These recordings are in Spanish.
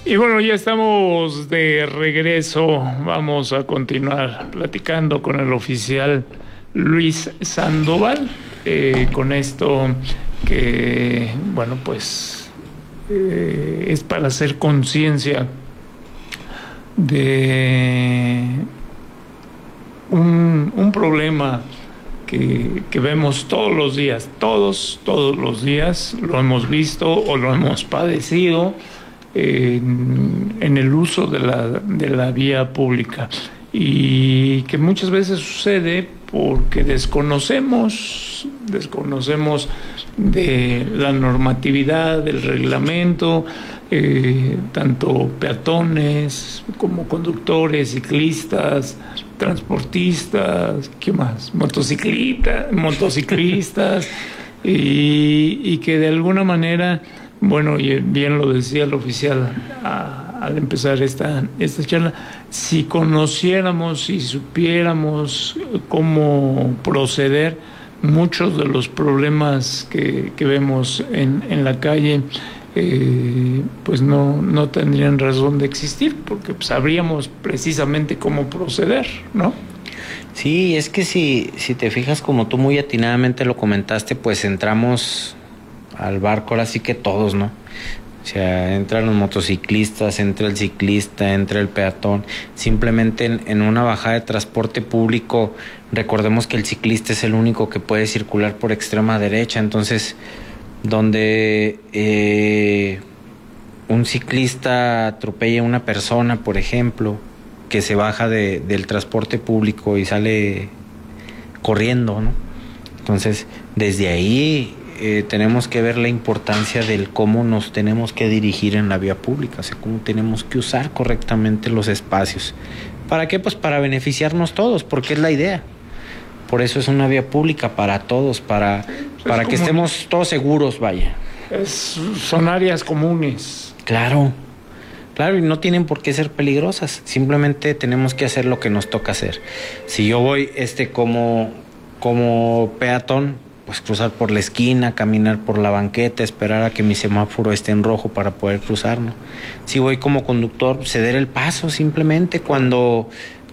Y bueno, ya estamos de regreso. Vamos a continuar platicando con el oficial Luis Sandoval. Con esto que, bueno, pues es para hacer conciencia de un problema que vemos todos los días, todos los días lo hemos visto o lo hemos padecido en el uso de la vía pública, y que muchas veces sucede porque desconocemos de la normatividad, del reglamento, tanto peatones como conductores, ciclistas, transportistas, ¿qué más? Motociclistas, y que de alguna manera, bueno, y bien lo decía el oficial al empezar esta charla, si conociéramos y supiéramos cómo proceder, muchos de los problemas que vemos en la calle pues no tendrían razón de existir, porque sabríamos precisamente cómo proceder, ¿no? Sí, es que si te fijas, como tú muy atinadamente lo comentaste, pues entramos al barco ahora sí que todos, ¿no? O sea, entran los motociclistas, entra el ciclista, entra el peatón. Simplemente en una bajada de transporte público, recordemos que el ciclista es el único que puede circular por extrema derecha. Entonces, donde un ciclista atropella a una persona, por ejemplo, que se baja del transporte público y sale corriendo, ¿no? Entonces, desde ahí tenemos que ver la importancia del cómo nos tenemos que dirigir en la vía pública, o sea, cómo tenemos que usar correctamente los espacios. ¿Para qué? Pues para beneficiarnos todos, porque es la idea. Por eso es una vía pública para todos, para que estemos todos seguros, vaya. Son áreas comunes. Claro, y no tienen por qué ser peligrosas. Simplemente tenemos que hacer lo que nos toca hacer. Si yo voy como peatón, pues cruzar por la esquina, caminar por la banqueta, esperar a que mi semáforo esté en rojo para poder cruzar, ¿no? Si voy como conductor, ceder el paso simplemente cuando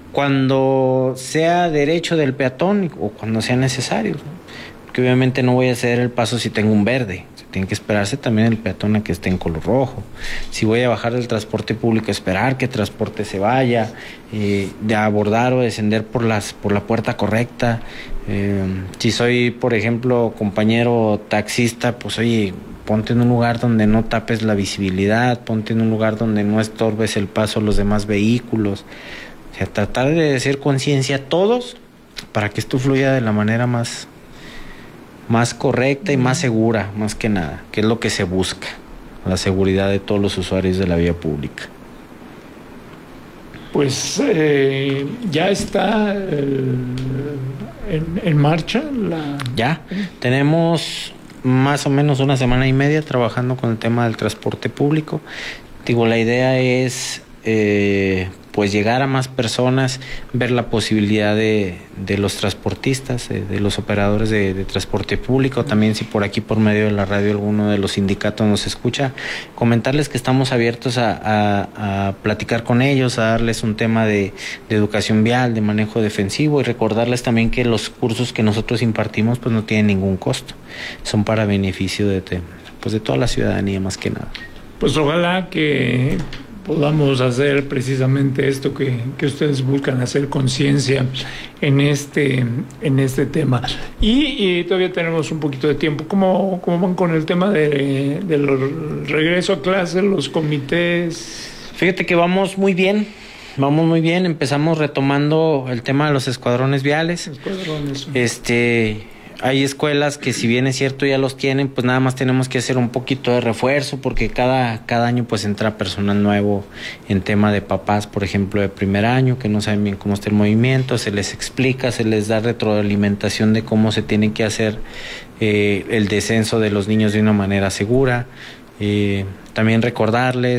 sea derecho del peatón o cuando sea necesario, ¿no? Porque obviamente no voy a ceder el paso si tengo un verde. Tiene que esperarse también el peatón a que esté en color rojo. Si voy a bajar del transporte público, esperar que el transporte se vaya, de abordar o descender por la puerta correcta. Si soy, por ejemplo, compañero taxista, pues oye, ponte en un lugar donde no tapes la visibilidad, ponte en un lugar donde no estorbes el paso a los demás vehículos. O sea, tratar de hacer conciencia a todos para que esto fluya de la manera más correcta y más segura, más que nada, que es lo que se busca, la seguridad de todos los usuarios de la vía pública. Pues ya está en marcha Ya, tenemos más o menos una semana y media trabajando con el tema del transporte público. Digo, la idea es pues llegar a más personas, ver la posibilidad de los transportistas, de los operadores de transporte público. También si por aquí, por medio de la radio, alguno de los sindicatos nos escucha, comentarles que estamos abiertos a platicar con ellos, a darles un tema de educación vial, de manejo defensivo, y recordarles también que los cursos que nosotros impartimos pues no tienen ningún costo, son para beneficio de toda la ciudadanía, más que nada. Pues ojalá que podamos hacer precisamente esto que ustedes buscan, hacer conciencia en este tema. Y todavía tenemos un poquito de tiempo. ¿Cómo van con el tema del regreso a clase, los comités? Fíjate que vamos muy bien. Empezamos retomando el tema de los escuadrones viales. Hay escuelas que, si bien es cierto ya los tienen, pues nada más tenemos que hacer un poquito de refuerzo, porque cada año pues entra personal nuevo en tema de papás, por ejemplo, de primer año, que no saben bien cómo está el movimiento. Se les explica, se les da retroalimentación de cómo se tiene que hacer el descenso de los niños de una manera segura. También recordarles